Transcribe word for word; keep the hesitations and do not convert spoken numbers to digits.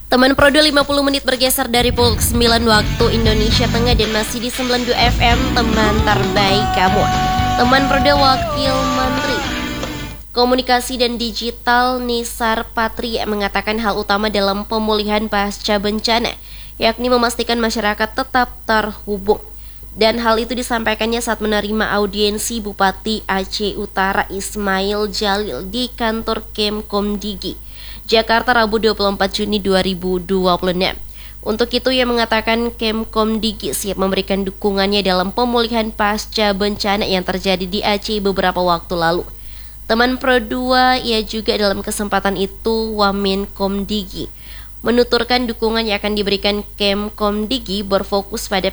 Teman Prodo lima puluh menit bergeser dari pukul sembilan waktu Indonesia Tengah dan masih di sembilan puluh dua F M, teman terbaik kamu. Teman Prodo Wakil Menteri Komunikasi dan Digital Nisar Patria mengatakan hal utama dalam pemulihan pasca bencana, yakni memastikan masyarakat tetap terhubung. Dan hal itu disampaikannya saat menerima audiensi Bupati Aceh Utara Ismail Jalil di kantor Kemkomdigi, Jakarta, Rabu dua puluh empat Juni dua ribu dua puluh enam. Untuk itu ia mengatakan Kemkomdigi siap memberikan dukungannya dalam pemulihan pasca bencana yang terjadi di Aceh beberapa waktu lalu. Teman Pro dua, ia juga dalam kesempatan itu Wamenkomdigi menuturkan dukungan yang akan diberikan Kemkomdigi berfokus pada